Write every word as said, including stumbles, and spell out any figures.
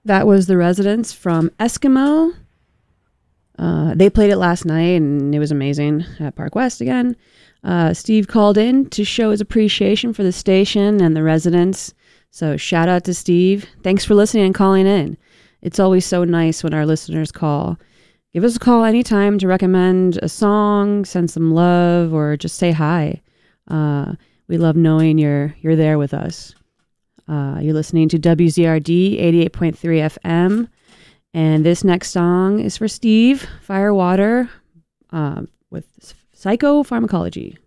That was The Residents from Eskimo. Uh, they played it last night, and it was amazing at Park West again. Uh, Steve called in to show his appreciation for the station and the residents. So shout out to Steve. Thanks for listening and calling in. It's always so nice when our listeners call. Give us a call anytime to recommend a song, send some love, or just say hi. Uh, we love knowing you're you're there with us. Uh, you're listening to W Z R D eighty-eight point three F M. And this next song is for Steve, Firewater, uh, with Psychopharmacology.